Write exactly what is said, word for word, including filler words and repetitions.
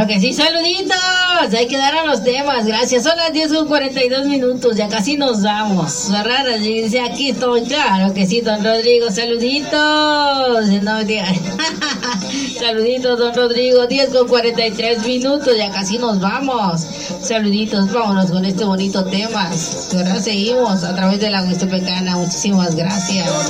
Claro que sí, saluditos. Hay que dar a los temas, gracias. Son las diez con cuarenta y dos minutos, ya casi nos vamos. Rara dice aquí estoy, claro que sí, don Rodrigo, saluditos. No, diga. Saluditos, don Rodrigo, diez con cuarenta y tres minutos, ya casi nos vamos. Saluditos, vámonos con este bonito tema. Ahora seguimos a través de la Huastepecana. Muchísimas gracias.